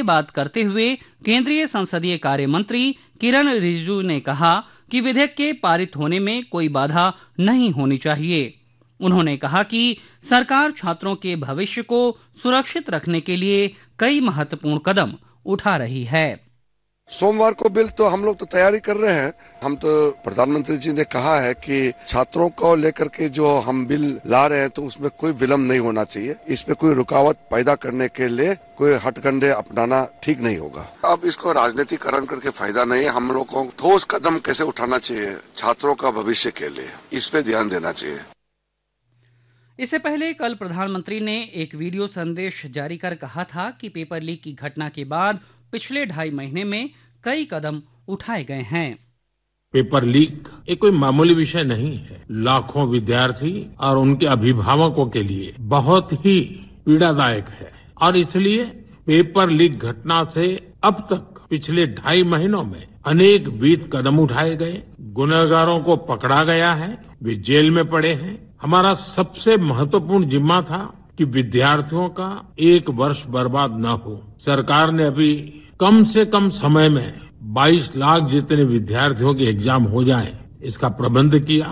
बात करते हुए केंद्रीय संसदीय कार्य मंत्री किरण रिजिजू ने कहा कि विधेयक के पारित होने में कोई बाधा नहीं होनी चाहिए। उन्होंने कहा कि सरकार छात्रों के भविष्य को सुरक्षित रखने के लिए कई महत्वपूर्ण कदम उठा रही है। सोमवार को बिल तो हम लोग तो तैयारी कर रहे हैं। हम तो प्रधानमंत्री जी ने कहा है कि छात्रों को लेकर के जो हम बिल ला रहे हैं तो उसमें कोई विलंब नहीं होना चाहिए। इसमें कोई रुकावट पैदा करने के लिए कोई हथकंडे अपनाना ठीक नहीं होगा। अब इसको राजनीतिकरण करके फायदा नहीं है। हम लोग को ठोस कदम कैसे उठाना चाहिए छात्रों का भविष्य के लिए, इस पे ध्यान देना चाहिए। इससे पहले कल प्रधानमंत्री ने एक वीडियो संदेश जारी कर कहा था कि पेपर लीक की घटना के बाद पिछले 2.5 महीने में कई कदम उठाए गए हैं। पेपर लीक एक कोई मामूली विषय नहीं है। लाखों विद्यार्थी और उनके अभिभावकों के लिए बहुत ही पीड़ादायक है और इसलिए पेपर लीक घटना से अब तक पिछले 2.5 महीनों में अनेक वित्त कदम उठाए गए, गुनहगारों को पकड़ा गया है, वे जेल में पड़े हैं। हमारा सबसे महत्वपूर्ण जिम्मा था कि विद्यार्थियों का 1 वर्ष बर्बाद न हो। सरकार ने अभी कम से कम समय में 22 लाख जितने विद्यार्थियों के एग्जाम हो जाए, इसका प्रबंध किया।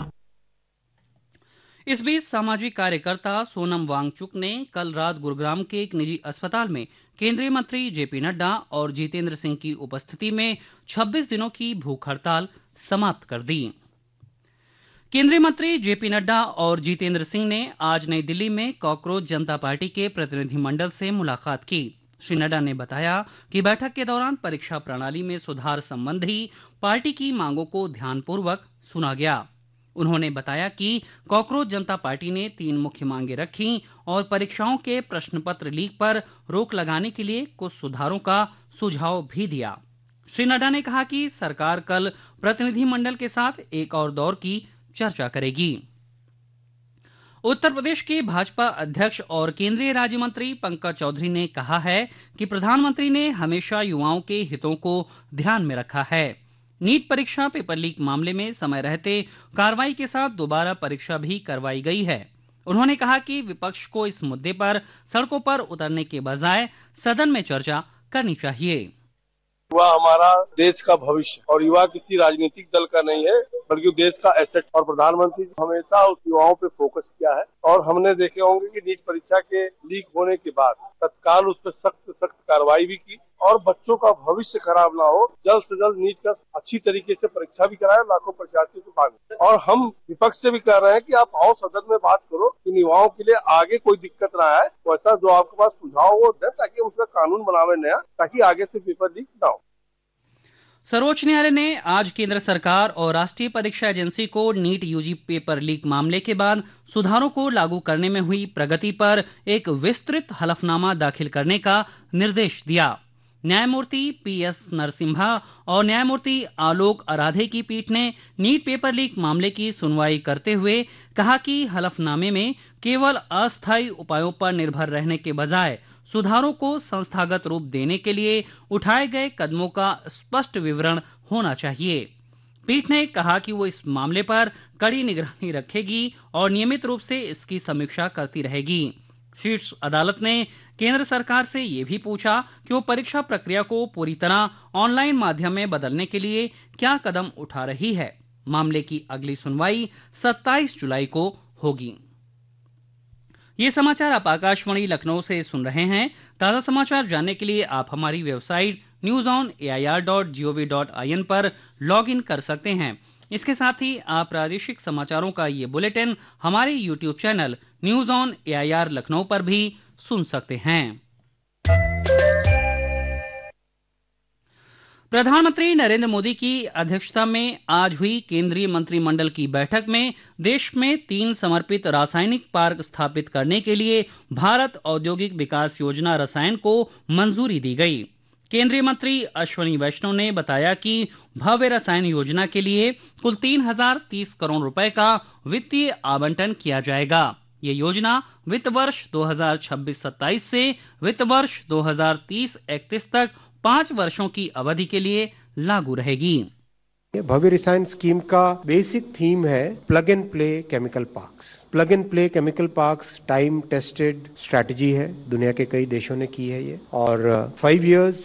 इस बीच सामाजिक कार्यकर्ता सोनम वांगचुक ने कल रात गुरुग्राम के एक निजी अस्पताल में केंद्रीय मंत्री जेपी नड्डा और जितेंद्र सिंह की उपस्थिति में 26 दिनों की भूख हड़ताल समाप्त कर दी। केंद्रीय मंत्री जेपी नड्डा और जितेंद्र सिंह ने आज नई दिल्ली में कॉकरोच जनता पार्टी के प्रतिनिधिमंडल से मुलाकात की। श्री नड्डा ने बताया कि बैठक के दौरान परीक्षा प्रणाली में सुधार संबंधी पार्टी की मांगों को ध्यानपूर्वक सुना गया। उन्होंने बताया कि कॉकरोच जनता पार्टी ने 3 मुख्य मांगे रखी और परीक्षाओं के प्रश्न पत्र लीक पर रोक लगाने के लिए कुछ सुधारों का सुझाव भी दिया। श्री नड्डा ने कहा कि सरकार कल प्रतिनिधिमंडल के साथ एक और दौर की चर्चा करेगी। उत्तर प्रदेश के भाजपा अध्यक्ष और केंद्रीय राज्य मंत्री पंकज चौधरी ने कहा है कि प्रधानमंत्री ने हमेशा युवाओं के हितों को ध्यान में रखा है। नीट परीक्षा पेपर लीक मामले में समय रहते कार्रवाई के साथ दोबारा परीक्षा भी करवाई गई है। उन्होंने कहा कि विपक्ष को इस मुद्दे पर सड़कों पर उतरने के बजाय सदन में चर्चा करनी चाहिए। युवा हमारा देश का भविष्य और युवा किसी राजनीतिक दल का नहीं है बल्कि देश का एसेट, और प्रधानमंत्री जी हमेशा उस युवाओं पे फोकस किया है। और हमने देखे होंगे कि नीट परीक्षा के लीक होने के बाद तत्काल उस पर सख्त कार्रवाई भी की और बच्चों का भविष्य खराब ना हो, जल्द से जल्द नीट का अच्छी तरीके से परीक्षा भी कराए, लाखों परीक्षार्थियों को भाग। और हम विपक्ष से भी कह रहे हैं कि आप आओ सदन में बात करो कि युवाओं के लिए आगे कोई दिक्कत ना आए, वैसा जो आपके पास सुझाव हो दें ताकि उसका कानून बनावे नया, ताकि आगे से पेपर लीक ना हो। सर्वोच्च न्यायालय ने आज केंद्र सरकार और राष्ट्रीय परीक्षा एजेंसी को नीट यूजी पेपर लीक मामले के बाद सुधारों को लागू करने में हुई प्रगति पर एक विस्तृत हलफनामा दाखिल करने का निर्देश दिया। न्यायमूर्ति पीएस नरसिम्हा और न्यायमूर्ति आलोक आराधे की पीठ ने नीट पेपर लीक मामले की सुनवाई करते हुए कहा कि हलफनामे में केवल अस्थायी उपायों पर निर्भर रहने के बजाय सुधारों को संस्थागत रूप देने के लिए उठाए गए कदमों का स्पष्ट विवरण होना चाहिए। पीठ ने कहा कि वो इस मामले पर कड़ी निगरानी रखेगी और नियमित रूप से इसकी समीक्षा करती रहेगी। शीर्ष अदालत ने केंद्र सरकार से ये भी पूछा कि वो परीक्षा प्रक्रिया को पूरी तरह ऑनलाइन माध्यम में बदलने के लिए क्या कदम उठा रही है। मामले की अगली सुनवाई 27 जुलाई को होगी। ये समाचार आप आकाशवाणी लखनऊ से सुन रहे हैं। ताज़ा समाचार जानने के लिए आप हमारी वेबसाइट newsonair.gov.in पर लॉग इन कर सकते हैं। इसके साथ ही आप प्रादेशिक समाचारों का ये बुलेटिन हमारे YouTube channel news on AIR Lucknow पर भी सुन सकते हैं। प्रधानमंत्री नरेंद्र मोदी की अध्यक्षता में आज हुई केंद्रीय मंत्रिमंडल की बैठक में देश में 3 समर्पित रासायनिक पार्क स्थापित करने के लिए भारत औद्योगिक विकास योजना रसायन को मंजूरी दी गई। केंद्रीय मंत्री अश्विनी वैष्णव ने बताया कि भव्य रसायन योजना के लिए कुल 3030 करोड़ रुपए का वित्तीय आवंटन किया जाएगा। ये योजना वित्त वर्ष 2026-27 से वित्त वर्ष 2030-31 तक 5 वर्षों की अवधि के लिए लागू रहेगी। भव्य रसायन स्कीम का बेसिक थीम है plug and play chemical parks. Plug and play chemical parks time tested strategy है, दुनिया के कई देशों ने की है ये, और 5 इयर्स